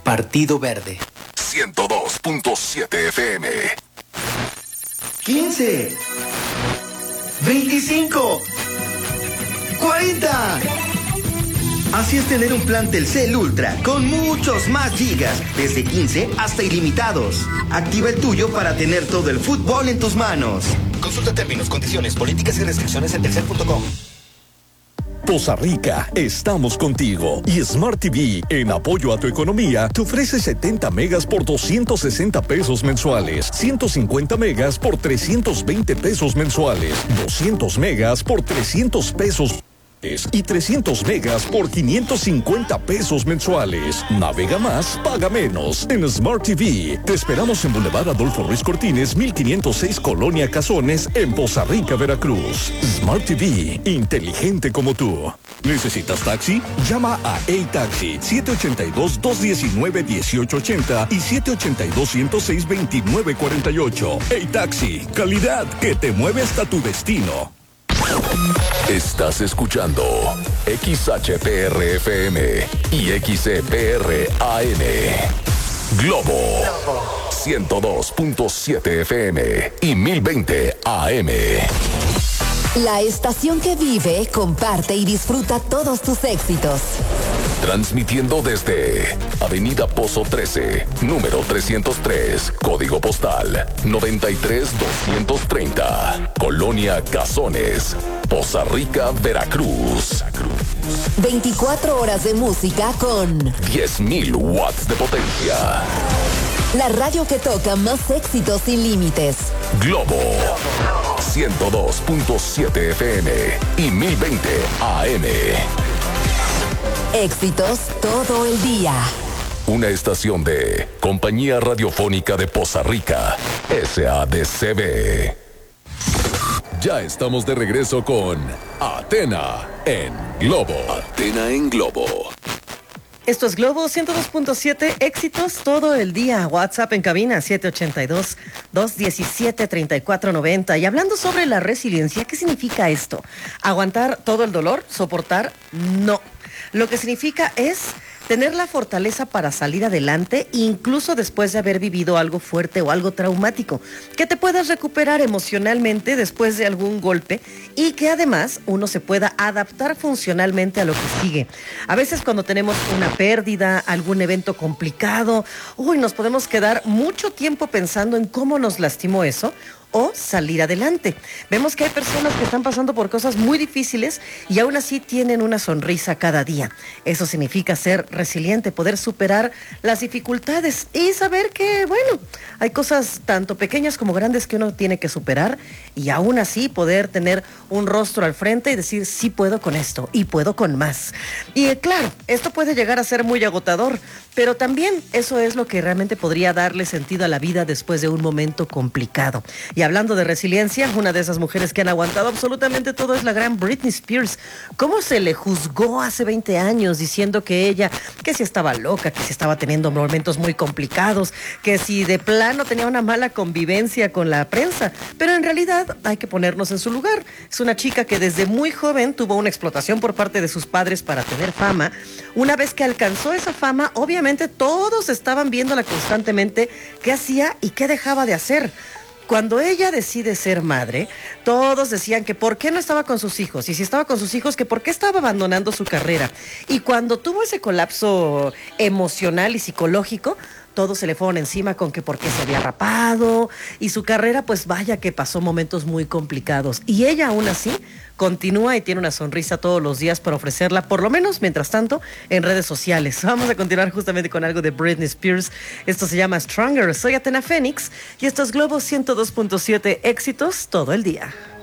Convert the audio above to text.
Partido Verde. 102.7 FM. 15. 25. 40. Así es tener un plan Telcel Ultra con muchos más gigas, desde 15 hasta ilimitados. Activa el tuyo para tener todo el fútbol en tus manos. Consulta términos, condiciones, políticas y restricciones en telcel.com. Poza Rica, estamos contigo. Y Smart TV, en apoyo a tu economía, te ofrece 70 megas por 260 pesos mensuales, 150 megas por 320 pesos mensuales, 200 megas por 300 pesos y 300 megas por 550 pesos mensuales. Navega más, paga menos. En Smart TV, te esperamos en Boulevard Adolfo Ruiz Cortines, 1506 Colonia Cazones, en Poza Rica, Veracruz. Smart TV, inteligente como tú. ¿Necesitas taxi? Llama a A-Taxi, 782-219-1880 y 782-106-2948. A-Taxi, calidad que te mueve hasta tu destino. Estás escuchando XHPR-FM y XCPR-AM. Globo 102.7 FM y 1020 AM. La estación que vive, comparte y disfruta todos tus éxitos. Transmitiendo desde Avenida Pozo 13, número 303, código postal 93230, Colonia Cazones, Poza Rica, Veracruz. 24 horas de música con 10.000 watts de potencia. La radio que toca más éxitos sin límites. Globo 102.7 FM y 1020 AM. Éxitos todo el día. Una estación de Compañía Radiofónica de Poza Rica, SADCB. Ya estamos de regreso con Athena en Globo. Athena en Globo. Esto es Globo 102.7, éxitos todo el día. WhatsApp en cabina 782-217-3490. Y hablando sobre la resiliencia, ¿qué significa esto? ¿Aguantar todo el dolor? ¿Soportar? No. Lo que significa es tener la fortaleza para salir adelante, incluso después de haber vivido algo fuerte o algo traumático, que te puedas recuperar emocionalmente después de algún golpe y que además uno se pueda adaptar funcionalmente a lo que sigue. A veces cuando tenemos una pérdida, algún evento complicado, nos podemos quedar mucho tiempo pensando en cómo nos lastimó eso, o salir adelante. Vemos que hay personas que están pasando por cosas muy difíciles y aún así tienen una sonrisa cada día. Eso significa ser resiliente, poder superar las dificultades y saber que, bueno, hay cosas tanto pequeñas como grandes que uno tiene que superar y aún así poder tener un rostro al frente y decir, sí puedo con esto y puedo con más. Y claro, esto puede llegar a ser muy agotador, pero también eso es lo que realmente podría darle sentido a la vida después de un momento complicado. Y hablando de resiliencia, una de esas mujeres que han aguantado absolutamente todo es la gran Britney Spears. ¿Cómo se le juzgó hace 20 años diciendo que ella, que si estaba loca, que si estaba teniendo momentos muy complicados, que si de plano tenía una mala convivencia con la prensa? Pero en realidad hay que ponernos en su lugar. Es una chica que desde muy joven tuvo una explotación por parte de sus padres para tener fama. Una vez que alcanzó esa fama, obviamente todos estaban viéndola constantemente qué hacía y qué dejaba de hacer. Cuando ella decide ser madre, todos decían que por qué no estaba con sus hijos, y si estaba con sus hijos, que por qué estaba abandonando su carrera. Y cuando tuvo ese colapso emocional y psicológico, todos se le fueron encima con que por qué se había rapado, y su carrera, pues vaya que pasó momentos muy complicados. Y ella aún así continúa y tiene una sonrisa todos los días para ofrecerla, por lo menos mientras tanto, en redes sociales. Vamos a continuar justamente con algo de Britney Spears. Esto se llama Stronger. Soy Athena Fénix y esto es Globo 102.7, éxitos todo el día.